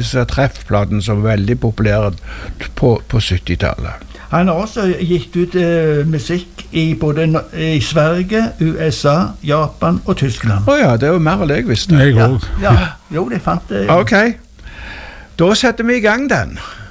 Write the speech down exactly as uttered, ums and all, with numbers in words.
disse treffplatene som var veldig populære på, på syttitallet. Han har også gitt ut uh, musikk i både no i Sverige, U S A, Japan og Tyskland. Åja, det er jo mer enn jeg visste. Jeg Ja, også. ja, jo, det fant jeg. Ok, da setter vi i gang den.